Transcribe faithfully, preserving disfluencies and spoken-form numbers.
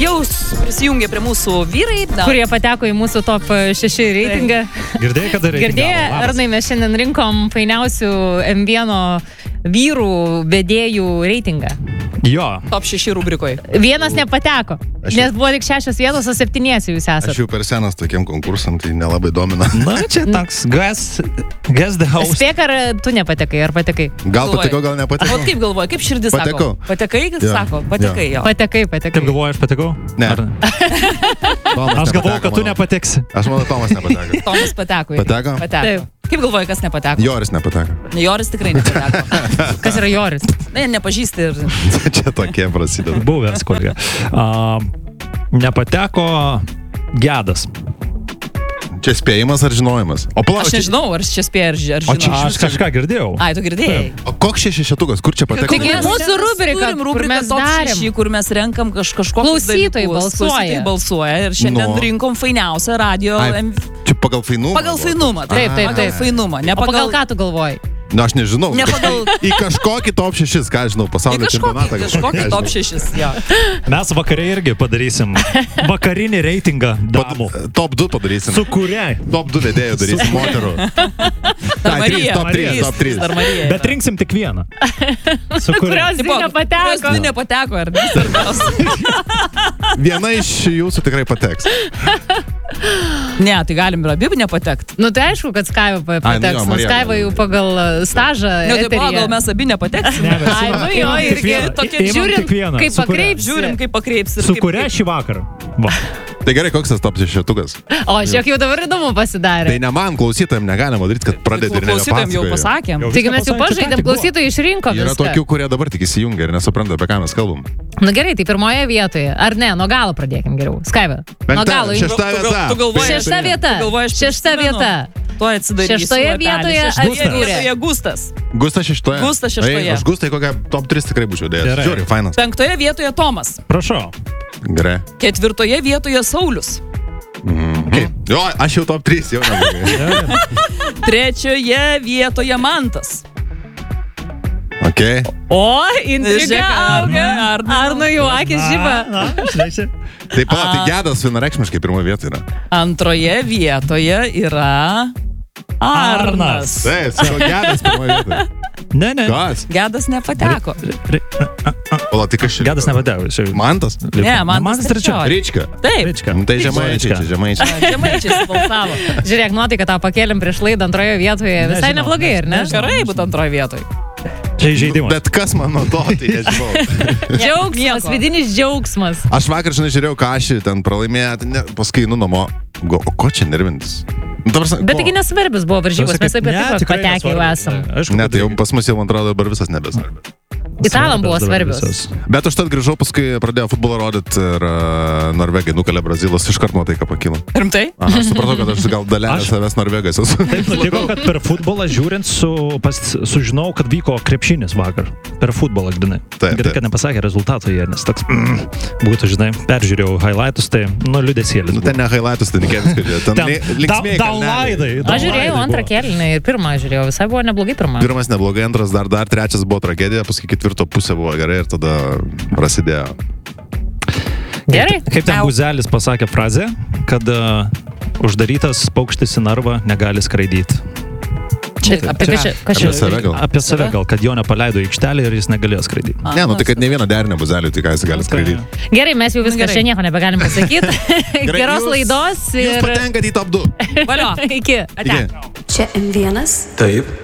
Jau prisijungė prie mūsų vyrai, da. kurie pateko į mūsų top šeši reitingą. Girdėjai, kad reitingavo? Girdėjai, Arnai, mes šiandien rinkom fainiausių M vienas vyrų vedėjų reitingą. Jo. Top šeši rubrikoje. Vienas nepateko, aš nes buvo tik šešios vietos, o septyniesi jūs esate. Aš jau per senas tokiem konkursam, tai nelabai domina. Na, čia toks, guess, guess the host. Spėk, ar tu nepatekai, ar patekai? Gal patekau, gal nepatekau. O kaip galvoji, kaip širdis patekau. sako? Patekai, kaip ja. sako? Patekai, jo. Patekai, patekai. Kaip galvoji, aš patekau? Ne. Ar... aš galvoju, kad tu nepateksi. Aš manau, Tomas nepateko. Tomas pateko. Pateko? Pateko. Kaip galvoji, kas nepateko? Joris nepateko. Joris tikrai nepateko. Kas yra Joris? Ne, nepažįsti ir... Čia tokie prasideda. Buvęs kolega. Uh, nepateko Gedas. Čia spėjimas ar žinojimas? O pala, aš nežinau, ar čia spėja, ar, ar žinau. O čia aš kažką girdėjau. Ai, tu girdėjai. O koks čia šešetukas? Kur čia pateko? Taigi mūsų rubrika, kur mes darėm. Kur mes renkam kaž, kažkokius klausytojai balsuoja. Klausytojai balsuoja. Ir šiandien no. rinkom fainiausią radio. Ai, čia pagal fainumą? Pagal fainumą. Taip, taip, taip. Pagal fainumą. Ne pagal... pagal... O pagal ką tu galvoji? Na, aš nežinau. Ne pagal... Į kažkokį top šešis, ką žinau, pasaulio čempionatą. Į kažkokį top šešis, jo. Mes vakare irgi padarysim vakarinį reitingą damų. Top du padarysim. Su kuriai? Top du vedėjų darysim moterų. Dar Marija. Top trys, top trys. Dar Marija. Bet rinksim tik vieną. Su kurios dvi nepateko. Kurios dvi nepateko, ar ne? Viena iš jūsų tikrai pateks. Ne, tai galim ir abi nepatekti. Nu tai aišku, kad Skaiva pateks. Nu, Skaiva jau pagal stažą ne, tai pagal mes abi nepateksim. Ne, Ai, nu jo, irgi tokia žiūrim, kaip pakreips. Žiūrim, kaip pakreips. Su kuria šį vakarą? Va. Tai gerai, koks tas top šešetukas? O, šiek jau dabar įdomu pasidarė. Tai ne man, klausytojams negalima daryti, kad pradėti ir nepasakoja. Klausytojams jau pasakėm. Taigi mes jau pažaidėm, klausytojai išrinko viską. Yra tokių, kurie dabar tik įsijungia ir nesupranta, apie ką mes kalbam. Na gerai, tai pirmoje vietoje. Ar ne, nuo galo pradėkim geriau. Skaiva. Nuo galo. Šešta vieta. Šešta vieta. Šešta vieta. To atsidarysiu. Šeštoje vietoje atsidūrė Gustas. Gustas šeštoje. Gustas šeštoje. Aš Gustai kokią top tris tikrai būčiau dėjęs. Žiūri, fainas. Penktoje vietoje Tomas. Prašau. Gerai. Ketvirtoje vietoje Saulius. Mm, okay. Jo, aš jau top trys, jau neblogai. Trečioje vietoje Mantas. Okay. O, intriga auga. Arno jau akis žiba. Taip, pala, tai Gedas vienareikšmiškai pirmoje vietoje yra. Antroje vietoje yra Arnas. Taip, sako Gedas pirmoje vietoje. Ne, ne. Kas? Gedas nepateko. Pala, tai kas čia? Gedas nepateko. Mantas? Ne, Mantas trečioje. Ryčka? Taip. Ryčka. Tai žemaičiai, čia žemaičiai. Žemaičiai balsavo. Žiūrėk, nuotaiką tą pakėlėm prieš laidą antroje vietoje. Visai neblogai, ar ne? Gerai būtų antroje vietoje. Čia įžeidimas. Bet kas man nuo to, tai nežinau. Džiaugsmas, vidinis džiaugsmas. Aš vakar, žinai, žiūrėjau, ką aš ten pralaimėjau, ne, paskui einu namo. O ko čia nervintis? Nu, prasme, bet taigi nesvarbis buvo varžybos, mes apie tai patekę jau esam. Ne, tai jau pas mus jau, man atrodo, dabar visas nebesvarbi. Italam buvo svarbios. Bet aš tad grįžau, paskui pradėjau futbolą rodyti ir uh, Norvegai nukalė Brazilas, iš karto nuotaika pakilo. Rimtai? Aha, aš supratau, kad aš gal dalelė savęs Norvegas esu. Taip nutiko, kad per futbolą žiūrint su, pas, sužinau, kad vyko krepšinis vakar. Per futbolą, grinai. Gerai, kad nepasakė rezultato jie, nes toks mm, būtų, žinai, peržiūrėjau highlightus, tai nu liūdėsėlis. Nu, ten ne highlightus, tai nekėtis, kad jie ten linksmėjai. Downlaidai. Aš žiūrėjau antrą kėlinį ir pirmą žiūrėjau, visai buvo neblogai pirmą. Pirmas neblogai, antras dar, dar, trečias buvo tragedija, paskui ketvirto pusė buvo gerai ir tada prasidėjo. Gerai. Kaip ten Guzelis pasakė frazę, kad uh, uždarytas paukštis į narvą negali skraidyti. Čia, apie, čia, apie, apie save gal. Apie save gal, kad jo nepaleido į aikštelę ir jis negalėjo skraidyti. Ne, nu tai kad ne vieną derinę Buzelių, tai ką jis gali skraidyti. Gerai, mes jau viską čia nieko nebegalim pasakyti. Geros laidos. Ir... Jūs patenkat į top du. Valio. Iki. Ate. Čia M vienas. Taip.